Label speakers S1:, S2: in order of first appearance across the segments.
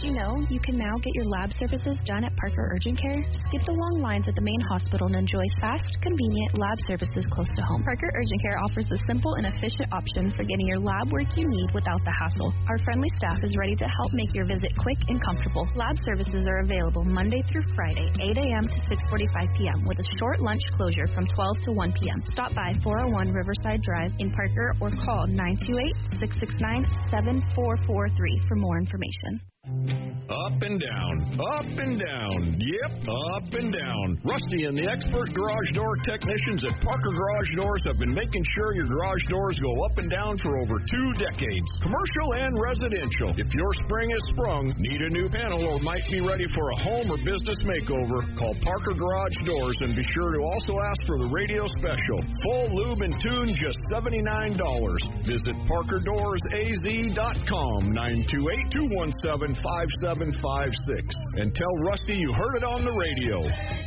S1: Did you know you can now get your lab services done at Parker Urgent Care? Skip the long lines at the main hospital and enjoy fast, convenient lab services close to home. Parker Urgent Care offers a simple and efficient option for getting your lab work you need without the hassle. Our friendly staff is ready to help make your visit quick and comfortable. Lab services are available Monday through Friday, 8 a.m. to 6:45 p.m. with a short lunch closure from 12 to 1 p.m. Stop by 401 Riverside Drive in Parker or call 928-669-7443 for more information.
S2: Up and down, up and down, yep, up and down. Rusty and the expert garage door technicians at Parker Garage Doors have been making sure your garage doors go up and down for over 2 decades. Commercial and residential. If your spring is sprung, need a new panel, or might be ready for a home or business makeover, call Parker Garage Doors and be sure to also ask for the radio special. Full lube and tune, just $79. Visit ParkerDoorsAZ.com, 928-217-5756, and tell Rusty you heard it on the radio.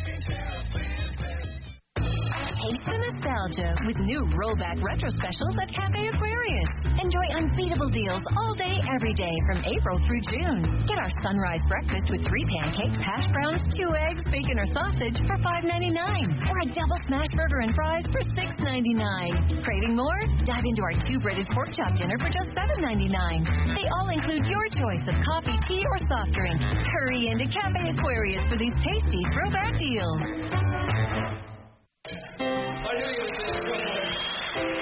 S3: Taste the nostalgia with new rollback retro specials at Cafe Aquarius. Enjoy unbeatable deals all day, every day from April through June. Get our sunrise breakfast with 3 pancakes, hash browns, 2 eggs, bacon or sausage for $5.99, or a double smash burger and fries for $6.99. Craving more? Dive into our 2 breaded pork chop dinner for just $7.99. They all include your choice of coffee, tea, or soft drink. Hurry into Cafe Aquarius for these tasty throwback deals.